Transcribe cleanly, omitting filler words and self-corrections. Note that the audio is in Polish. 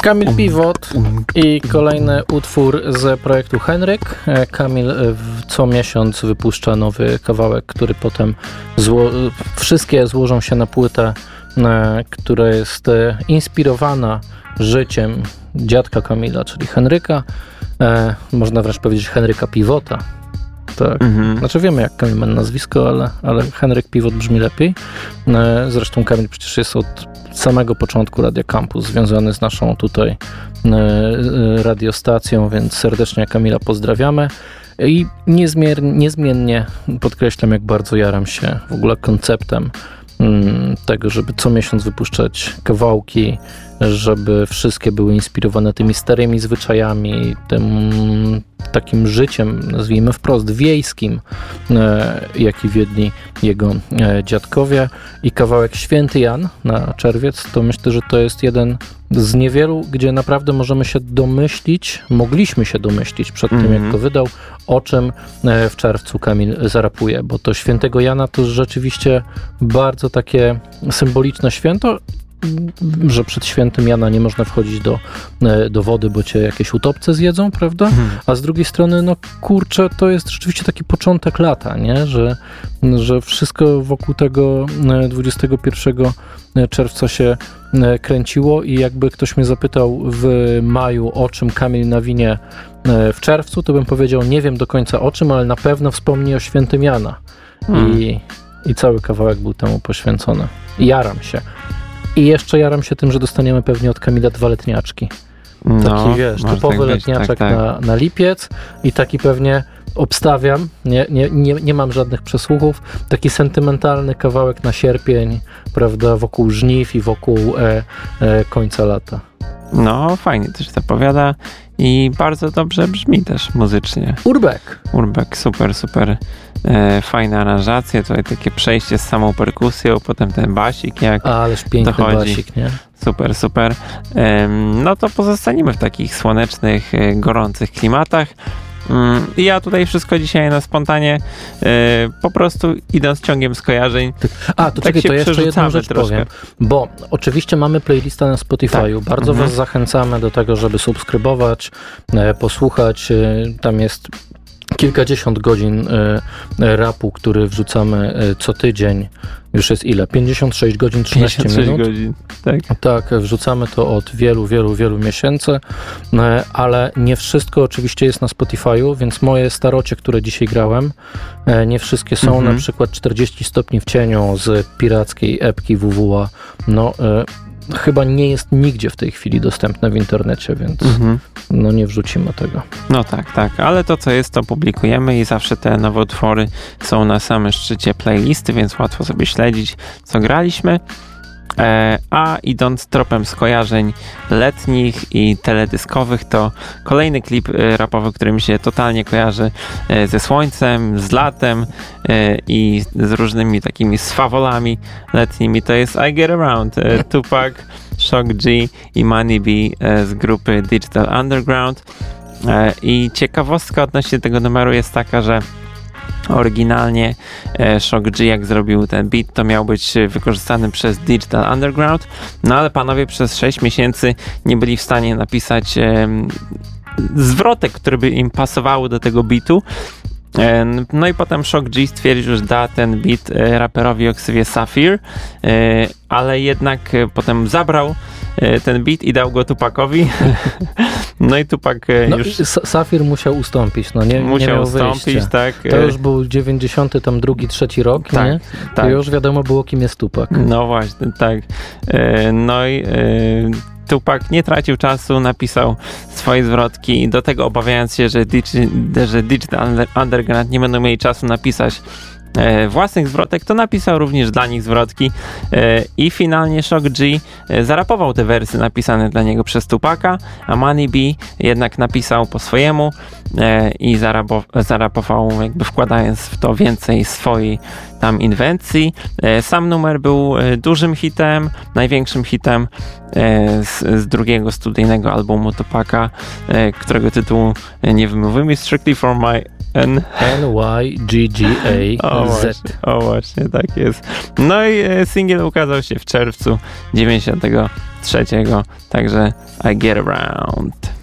Kamil Piwot i kolejny utwór z projektu Henryk. Kamil co miesiąc wypuszcza nowy kawałek, który potem wszystkie złożą się na płytę, która jest inspirowana życiem dziadka Kamila, czyli Henryka. Można wręcz powiedzieć Henryka Piwota. Tak. Znaczy wiemy, jak Kamil ma nazwisko, ale Henryk Piwot brzmi lepiej. Zresztą Kamil przecież jest od samego początku Radia Campus związany z naszą tutaj radiostacją, więc serdecznie Kamila pozdrawiamy. I niezmiennie podkreślam, jak bardzo jaram się w ogóle konceptem tego, żeby co miesiąc wypuszczać kawałki, żeby wszystkie były inspirowane tymi starymi zwyczajami, tym takim życiem, nazwijmy wprost, wiejskim, jaki wiedli jego dziadkowie. I kawałek Święty Jan na czerwiec, to myślę, że to jest jeden z niewielu, gdzie naprawdę mogliśmy się domyślić przed tym, jak go wydał, o czym w czerwcu Kamil zarapuje, bo to Świętego Jana to rzeczywiście bardzo takie symboliczne święto, że przed Świętym Jana nie można wchodzić do wody, bo cię jakieś utopce zjedzą, prawda? A z drugiej strony, no kurczę, to jest rzeczywiście taki początek lata, nie? Że wszystko wokół tego 21 czerwca się kręciło i jakby ktoś mnie zapytał w maju, o czym Kamil nawinie w czerwcu, to bym powiedział, nie wiem do końca o czym, ale na pewno wspomni o Świętym Jana. I cały kawałek był temu poświęcony. Jaram się. I jeszcze jaram się tym, że dostaniemy pewnie od Kamila 2 letniaczki. Taki, wiesz, typowy tak letniaczek tak. Na lipiec i taki pewnie obstawiam, nie mam żadnych przesłuchów, taki sentymentalny kawałek na sierpień, prawda, wokół żniw i wokół końca lata. No, fajnie też zapowiada i bardzo dobrze brzmi też muzycznie. Urbek, super. Fajne aranżacje, tutaj takie przejście z samą perkusją, potem ten basik jak ależ piękny dochodzi. Basik, nie? Super. No to pozostaniemy w takich słonecznych, gorących klimatach. Ja tutaj wszystko dzisiaj na spontanie, po prostu idąc ciągiem skojarzeń. To czekaj, to jeszcze jedną rzecz powiem, bo oczywiście mamy playlistę na Spotify'u, bardzo was zachęcamy do tego, żeby subskrybować, posłuchać, tam jest kilkadziesiąt godzin rapu, który wrzucamy co tydzień. Już jest ile? 56 godzin, 13 minut. Godzin, tak. Tak, wrzucamy to od wielu miesięcy, ale nie wszystko oczywiście jest na Spotify'u, więc moje starocie, które dzisiaj grałem, nie wszystkie są, na przykład 40 stopni w cieniu z pirackiej epki WWA, chyba nie jest nigdzie w tej chwili dostępne w internecie, więc nie wrzucimy tego. No tak, ale to co jest, to publikujemy i zawsze te nowotwory są na samym szczycie playlisty, więc łatwo sobie śledzić, co graliśmy. A idąc tropem skojarzeń letnich i teledyskowych, to kolejny klip rapowy, który mi się totalnie kojarzy ze słońcem, z latem i z różnymi takimi swawolami letnimi, to jest I Get Around, Tupac, Shock G i Money B z grupy Digital Underground. I ciekawostka odnośnie tego numeru jest taka, że oryginalnie Shock G, jak zrobił ten beat, to miał być wykorzystany przez Digital Underground, no ale panowie przez 6 miesięcy nie byli w stanie napisać zwrotek, które by im pasowały do tego beatu. No i potem Shock G stwierdził, że da ten beat raperowi o ksywie Sapphire, ale jednak potem zabrał ten beat i dał go Tupacowi. No i Tupac już... Sapphire musiał ustąpić, nie miał wyjścia. Tak. To już był 92, 3 rok, tak, nie? Tak. I już wiadomo było, kim jest Tupac. No właśnie, tak. No i Tupac nie tracił czasu, napisał swoje zwrotki, do tego obawiając się, że Digital Underground nie będą mieli czasu napisać własnych zwrotek, to napisał również dla nich zwrotki i finalnie Shock G zarapował te wersy napisane dla niego przez Tupaca, a Money B jednak napisał po swojemu i zarapował, jakby wkładając w to więcej swojej tam inwencji. Sam numer był dużym hitem, największym hitem z drugiego studyjnego albumu Tupaca, którego tytułu nie wymówimy, Strictly for My NYGGAZ. O właśnie, tak jest. No i singiel ukazał się w czerwcu 93, także I Get Around.